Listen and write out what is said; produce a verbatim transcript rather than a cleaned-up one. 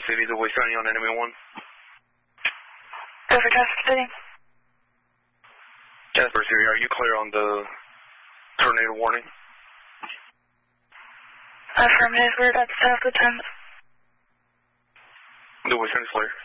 City, the way signing on enemy one. Go for Jasper City. Jasper City, are you clear on the tornado warning? Affirmative, we're about to set up the tents. The way sign is clear.